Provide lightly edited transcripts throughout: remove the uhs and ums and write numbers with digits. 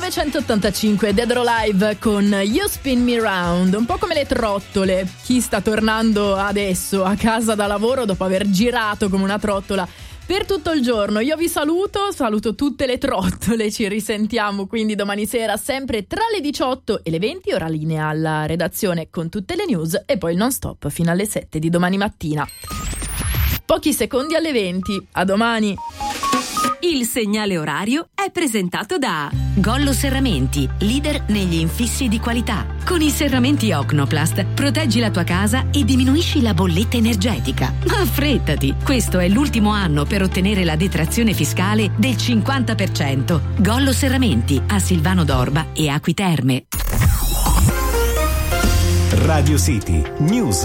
1985, Dead or Alive con You Spin Me Round, un po' come le trottole. Chi sta tornando adesso a casa da lavoro dopo aver girato come una trottola per tutto il giorno? Io vi saluto tutte le trottole, ci risentiamo quindi domani sera sempre tra le 18 e le 20, ora linea alla redazione con tutte le news e poi il non stop fino alle 7 di domani mattina. Pochi secondi alle 20, a domani. Il segnale orario è presentato da Gollo Serramenti, leader negli infissi di qualità. Con i serramenti Ocnoplast proteggi la tua casa e diminuisci la bolletta energetica. Ma affrettati, questo è l'ultimo anno per ottenere la detrazione fiscale del 50%. Gollo Serramenti a Silvano d'Orba e Acqui Terme. Radio City News.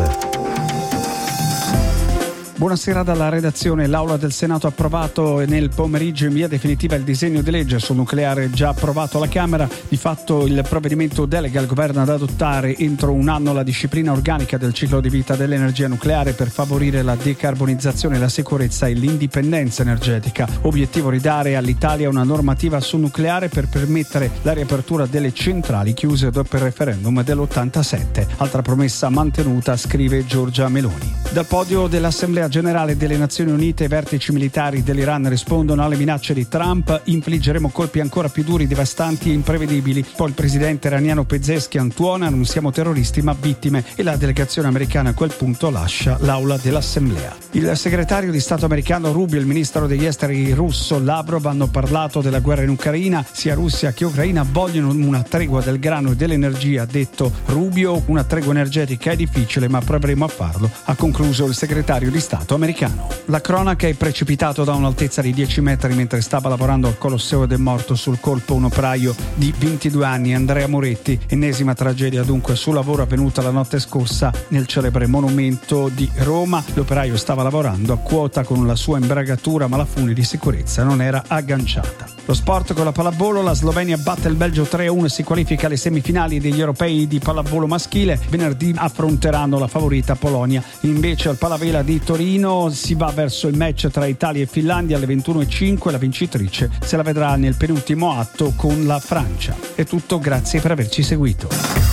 Buonasera dalla redazione. L'Aula del Senato ha approvato nel pomeriggio in via definitiva il disegno di legge sul nucleare già approvato alla Camera. Di fatto il provvedimento delega il governo ad adottare entro un anno la disciplina organica del ciclo di vita dell'energia nucleare per favorire la decarbonizzazione, la sicurezza e l'indipendenza energetica. Obiettivo: ridare all'Italia una normativa sul nucleare per permettere la riapertura delle centrali chiuse dopo il referendum dell'87. Altra promessa mantenuta, scrive Giorgia Meloni. Dal podio dell'Assemblea Generale delle Nazioni Unite, i vertici militari dell'Iran rispondono alle minacce di Trump: infliggeremo colpi ancora più duri, devastanti e imprevedibili. Poi il presidente iraniano Pezeshkian tuona: non siamo terroristi ma vittime, e la delegazione americana a quel punto lascia l'aula dell'Assemblea. Il segretario di Stato americano Rubio e il ministro degli esteri russo Lavrov hanno parlato della guerra in Ucraina. Sia Russia che Ucraina vogliono una tregua del grano e dell'energia, ha detto Rubio. Una tregua energetica è difficile ma proveremo a farlo, ha concluso il segretario di Stato americano. La cronaca: è precipitato da un'altezza di 10 metri mentre stava lavorando al Colosseo ed è morto sul colpo un operaio di 22 anni, Andrea Moretti. Ennesima tragedia dunque sul lavoro avvenuta la notte scorsa nel celebre monumento di Roma. L'operaio stava lavorando a quota con la sua imbragatura ma la fune di sicurezza non era agganciata. Lo sport con la pallavolo: la Slovenia batte il Belgio 3-1 e si qualifica alle semifinali degli europei di pallavolo maschile. Venerdì affronteranno la favorita Polonia. Invece al Palavela di Torino si va verso il match tra Italia e Finlandia alle 21:05. La vincitrice se la vedrà nel penultimo atto con la Francia. È tutto, grazie per averci seguito.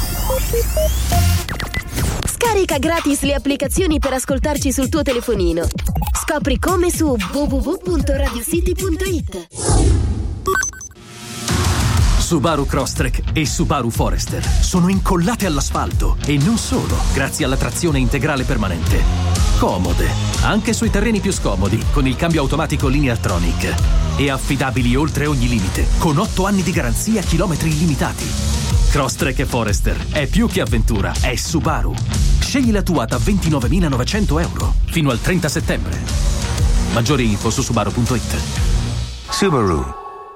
Scarica gratis le applicazioni per ascoltarci sul tuo telefonino. Scopri come su www.radiocity.it. Subaru Crosstrek e Subaru Forester sono incollate all'asfalto, e non solo, grazie alla trazione integrale permanente. Comode, anche sui terreni più scomodi, con il cambio automatico Lineartronic. E affidabili oltre ogni limite, con 8 anni di garanzia, chilometri illimitati. Crosstrek e Forester è più che avventura, è Subaru. Scegli la tua da 29.900 euro fino al 30 settembre. Maggiori info su subaru.it. Subaru.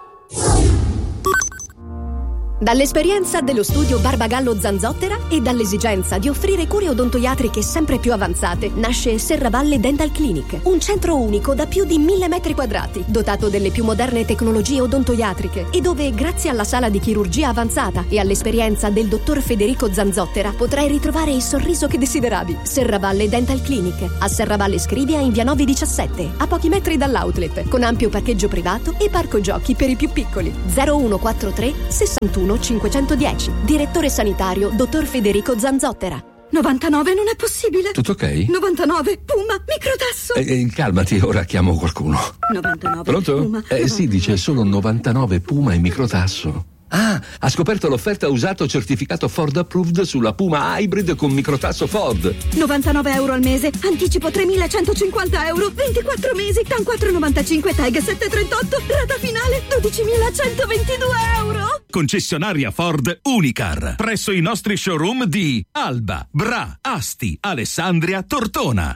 Dall'esperienza dello studio Barbagallo Zanzottera e dall'esigenza di offrire cure odontoiatriche sempre più avanzate, nasce Serravalle Dental Clinic, un centro unico da più di 1000 metri quadrati, dotato delle più moderne tecnologie odontoiatriche, e dove, grazie alla sala di chirurgia avanzata e all'esperienza del dottor Federico Zanzottera, potrai ritrovare il sorriso che desideravi. Serravalle Dental Clinic, a Serravalle Scrivia in via 917, a pochi metri dall'outlet, con ampio parcheggio privato e parco giochi per i più piccoli. 0143 61 510. Direttore sanitario dottor Federico Zanzottera. 99 non è possibile. Tutto ok? 99 Puma microtasso. Calmati, ora chiamo qualcuno. 99 Pronto? Puma. Sì, dice solo 99 Puma e microtasso. Ah, ha scoperto l'offerta usato certificato Ford Approved sulla Puma Hybrid con microtasso Ford. 99 euro al mese, anticipo 3.150 euro, 24 mesi, TAN 4,95, TAG 7,38, rata finale 12.122 euro. Concessionaria Ford Unicar, presso i nostri showroom di Alba, Bra, Asti, Alessandria, Tortona.